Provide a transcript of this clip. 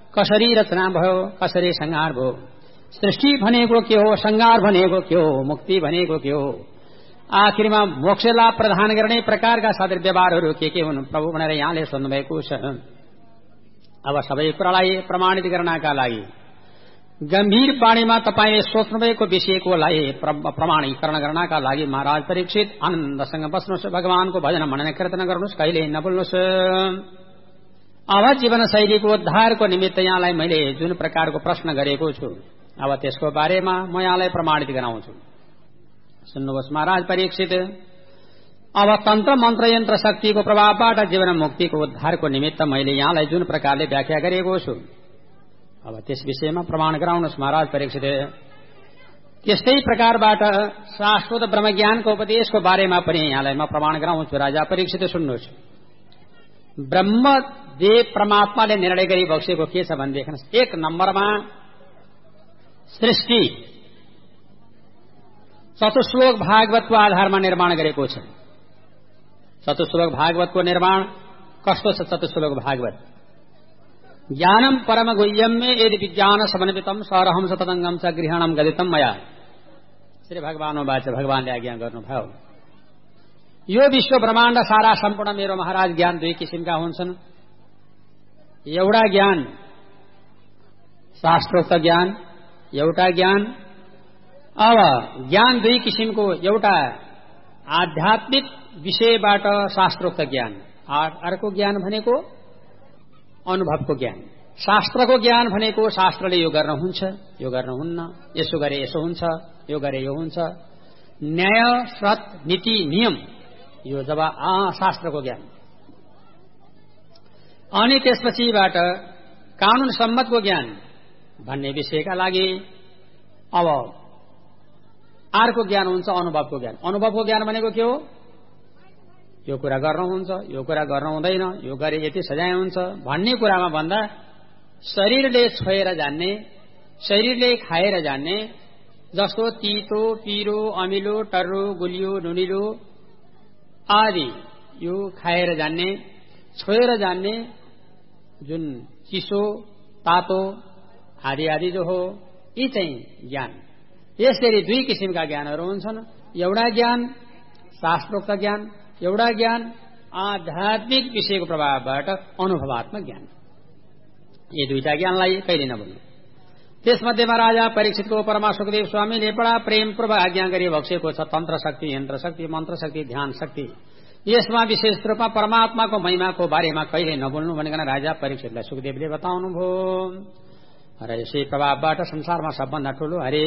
कसरी रचना भयो, कसरी संहार भयो, सृष्टि भनेको के हो, संहार भनेको के हो, मुक्ति भनेको के हो, आखिरमा मोक्ष लाभ प्रदान गर्ने प्रकारका सादृश्य व्यवहारहरू के हुन् प्रभु भनेर यहाँले सोध्नुभएको छ। अब सबै कुरालाई प्रमाणित गर्नका लागि गम्भीर वाणीमा तपाईले सोच्नुभएको विषयको लागि प्रमाणीकरण गर्नका लागि महाराज परीक्षित आनन्दसँग बस्नुहोस्, भगवानको भजन मनन कीर्तन गर्नुहोस्, कहिले नभुल्नुहोस्। अब जीवन शैलीको उद्धारको निमित्त यहाँलाई मैले जुन प्रकारको प्रश्न गरेको छु, अब त्यसको बारेमा म यहाँलाई प्रमाणित गराउँछु। सुन्नुहोस् महाराज परीक्षित, अब तन्त्र मन्त्र यन्त्र शक्तिको प्रभावबाट जीवन मुक्तिको उद्धारको निमित्त मैले यहाँलाई जुन प्रकारले व्याख्या गरेको छु, अब त्यस विषयमा प्रमाण गराउनुहोस् महाराज परीक्षित। त्यस्तै प्रकारबाट शाश्वत ब्रह्मज्ञानको उपदेशको बारेमा पनि यहाँलाई म प्रमाण गराउँछु। राजा परीक्षित सुन्नुहोस्, ब्रह्मदेव परमात्माले निर्णय गरी बक्सेको के छ भनेदेखि एक नम्बरमा सृष्टि चतुश्लोक भागवतको आधारमा निर्माण गरेको छ। चतुश्लोक भागवतको निर्माण कस्तो छ? चतुश्लोक भागवत ज्ञानम परम गुह्यम्य यदि विज्ञान समन्वितम सरहम सतदंगम च गृहणम गदितम मया। श्री भगवान वाच, भगवानले आज्ञा गर्नुभयो। यो विश्व ब्रह्माण्ड सारा सम्पूर्ण मेरो महाराज ज्ञान दुई किसिमका हुन्छन्। एउटा ज्ञान शास्त्रोक्त ज्ञान, एउटा ज्ञान अब ज्ञान दुई किसिमको, एउटा आध्यात्मिक विषयबाट शास्त्रोक्त ज्ञान, अर्को ज्ञान भनेको अनुभवको ज्ञान। शास्त्रको ज्ञान भनेको शास्त्रले यो गर्न हुन्छ, यो गर्न हुन्न, यसो गरे यसो हुन्छ, यो गरे यो हुन्छ, न्याय श्रत नीति नियम, यो जब शास्त्रको ज्ञान। अनि त्यसपछिबाट कानून सम्मतको ज्ञान भन्ने विषयका लागि अब अर्को ज्ञान हुन्छ अनुभवको ज्ञान। अनुभवको ज्ञान भनेको के हो? यो कुरा गर्न हुन्छ, यो कुरा गर्न हुँदैन, यो गरे यति सजाय हुन्छ भन्ने कुरामा भन्दा शरीरले छोएर जान्ने, शरीरले खाएर जान्ने, जस्तो तीतो पिरो अमिलो टर्रो गुलियो नुनिलो आदि यो खाएर जान्ने, छोएर जान्ने, जुन चिसो तातो आदि आदि जो हो, यी चाहिँ ज्ञान। यसरी दुई किसिमका ज्ञानहरू हुन्छन्। एउटा ज्ञान शास्त्रोक्त ज्ञान, एउटा ज्ञान आध्यात्मिक विषयको प्रभावबाट अनुभवात्मक ज्ञान। यी दुईटा ज्ञानलाई कहिले नभुल्नु। त्यसमध्येमा राजा परीक्षितको परमा सुखदेव स्वामीले बडा प्रेमपूर्वक आज्ञा गरी बक्सेको छ तन्त्र शक्ति, यन्त्र शक्ति, मन्त्र शक्ति, ध्यान शक्ति। यसमा विशेष रूपमा परमात्माको महिमाको बारेमा कहिले नभुल्नु भनेर राजा परीक्षितलाई सुखदेवले बताउनुभयो। र यसै प्रभावबाट संसारमा सबभन्दा ठूलो हरे